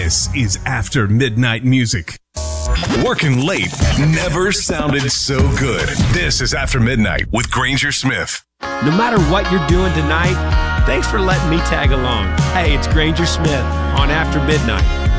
This is After Midnight Music. Working late never sounded so good. This is After Midnight with Granger Smith. No matter what you're doing tonight, thanks for letting me tag along. Hey, it's Granger Smith on After Midnight.